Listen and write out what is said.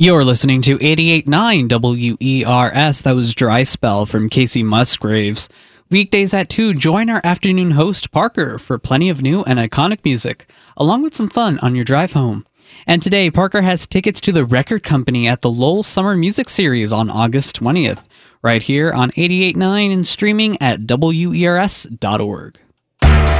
You're listening to 88.9 WERS. That was Dry Spell from Casey Musgraves. Weekdays at 2, join our afternoon host Parker for plenty of new and iconic music, along with some fun on your drive home. And today, Parker has tickets to the Record Company at the Lowell Summer Music Series on August 20th, right here on 88.9 and streaming at WERS.org.